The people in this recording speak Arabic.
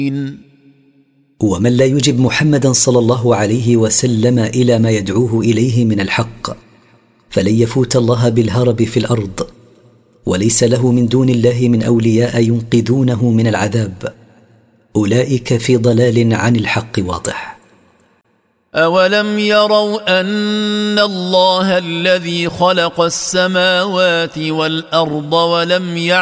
ومن لا يجب محمدا صلى الله عليه وسلم إلى ما يدعوه إليه من الحق فلن يفوت الله بالهرب في الأرض، وليس له من دون الله من أولياء ينقذونه من العذاب. أولئك في ضلال عن الحق واضح. أولم يروا أن الله الذي خلق السماوات والأرض ولم